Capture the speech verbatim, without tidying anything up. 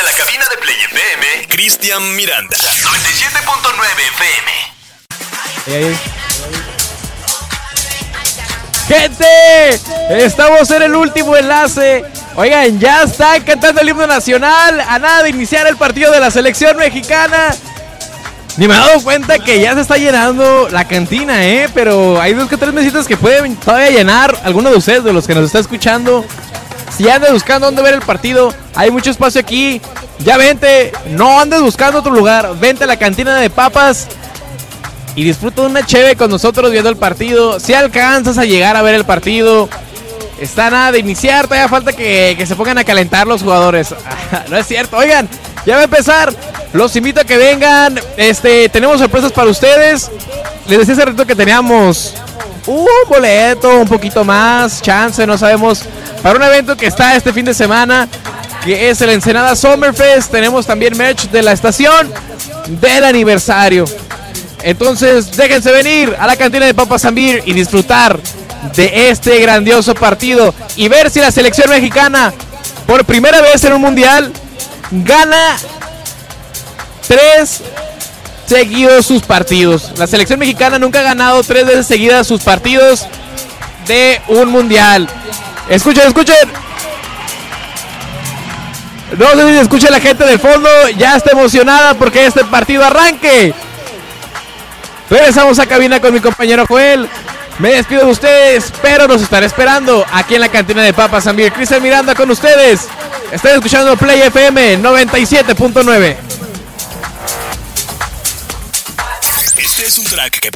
la cabina de Play F M, Cristian Miranda. noventa y siete punto nueve F M. Ahí, ahí. Gente, estamos en el último enlace. Oigan, ya están cantando el himno nacional a nada de iniciar el partido de la selección mexicana. Ni me he dado cuenta que ya se está llenando la cantina, ¿eh? Pero hay dos que tres mesitas que pueden todavía llenar. Alguno de ustedes, de los que nos está escuchando, si andas buscando dónde ver el partido, hay mucho espacio aquí. Ya vente, no andes buscando otro lugar. Vente a la cantina de papas y disfruta de una cheve con nosotros viendo el partido. Si alcanzas a llegar a ver el partido, está nada de iniciar. Todavía falta que, que se pongan a calentar los jugadores. No es cierto, oigan, ya va a empezar. Los invito a que vengan. Este, tenemos sorpresas para ustedes. Les decía hace rato que teníamos un boleto, un poquito más, chance, no sabemos, para un evento que está este fin de semana, que es el Ensenada Summerfest. Tenemos también merch de la estación del aniversario. Entonces, déjense venir a la cantina de Papas and Beer y disfrutar de este grandioso partido y ver si la selección mexicana, por primera vez en un mundial, gana tres seguidos sus partidos. La selección mexicana nunca ha ganado tres veces seguidas sus partidos de un mundial. Escuchen, escuchen. No sé si escucha la gente del fondo, ya está emocionada porque este partido arranque. Regresamos a cabina con mi compañero Joel. Me despido de ustedes, pero nos estaré esperando aquí en la cantina de Papas and Beer. Cristian Miranda con ustedes. Están escuchando Play F M noventa y siete punto nueve. Este es un track que